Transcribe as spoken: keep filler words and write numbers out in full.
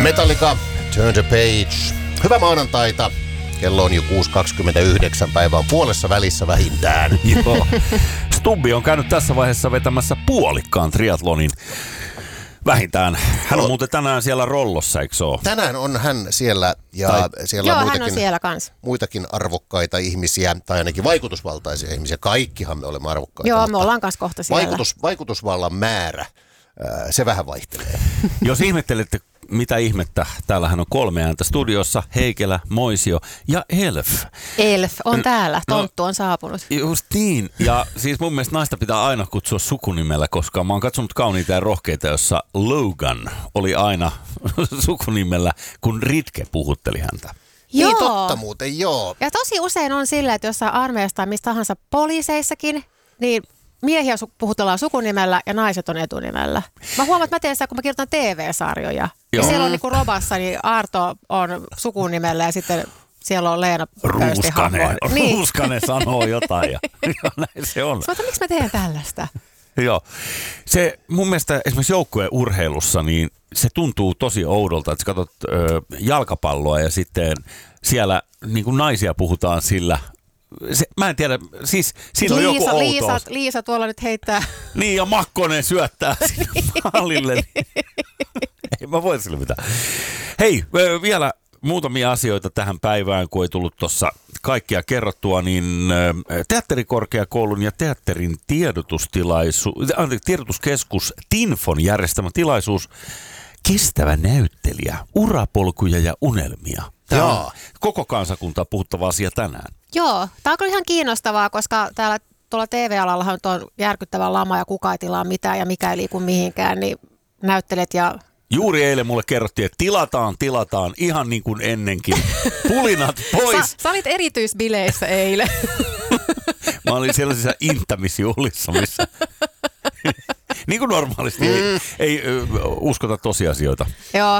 Metallica, Turn the Page. Hyvää maanantaita. Kello on jo kuusi kaksikymmentäyhdeksän, päivä on puolessa välissä vähintään. Joo. Stubbi on käynyt tässä vaiheessa vetämässä puolikkaan triathlonin. Vähintään. Hän on no. muuten tänään siellä Rollossa, eikö se ole? Tänään on hän siellä ja tai... siellä Joo, on muitakin, hän on siellä kans. muitakin arvokkaita ihmisiä, tai ainakin vaikutusvaltaisia ihmisiä. Kaikkihan me olemme arvokkaita. Joo, me ollaan kanssa kohta siellä. Vaikutus, vaikutusvallan määrä, se vähän vaihtelee. Jos ihmettelette, mitä ihmettä, täällähän on kolme ääntä studiossa, Heikelä, Moisio ja Elf. Elf on täällä, tonttu on saapunut. Just niin, ja siis mun mielestä naista pitää aina kutsua sukunimellä, koska mä oon katsonut Kauniita ja rohkeita, jossa Logan oli aina sukunimellä, kun Ritke puhutteli häntä. Joo. Niin totta muuten, joo. Ja tosi usein on sillä, että jossain armeijassa tai mistä tahansa poliiseissakin, niin miehiä su- puhutellaan sukunimellä ja naiset on etunimellä. Mä huomaan, että mä teen sitä, kun mä kirjoitan T V-sarjoja. Joo. Ja siellä on niinku Robassa, niin Arto on sukunimellä ja sitten siellä on Leena Ruuskanen. Niin. Ruuskanen sanoo jotain ja, ja näin se on. Mutta miksi mä teen tällaista? Joo. Se mun mielestä esimerkiksi joukkueen urheilussa, niin se tuntuu tosi oudolta, että sä katsot ö, jalkapalloa ja sitten siellä niin kuin naisia puhutaan sillä. Se, mä en tiedä, siis siinä on Liisa, joku Liisa, outous. Liisa tuolla nyt heittää. Niin, ja Makkonen syöttää sinne maalille. Ei mä voi sille mitään. Hei, vielä muutamia asioita tähän päivään, kun ei tullut tuossa kaikkia kerrottua, niin teatterikorkeakoulun ja teatterin tiedotustilaisu, tiedotuskeskus Tinfon järjestämä tilaisuus Kestävä näyttelijä, urapolkuja ja unelmia. Tämä Joo. on koko kansakuntaa puhuttava asia tänään. Joo, tämä on kyllä ihan kiinnostavaa, koska täällä tuolla T V-alallahan on järkyttävä lama ja kukaan ei tilaa mitään ja mikä ei liiku mihinkään, niin näyttelet ja... Juuri eilen mulle kerrottiin, että tilataan, tilataan, ihan niin kuin ennenkin. Pulinat pois. Sä, sä olit erityisbileissä eilen. Mä olin sellaisissa inttämisjuhlissa, missä... Niin kuin normaalisti mm. ei, ei uskota tosiasioita. Joo,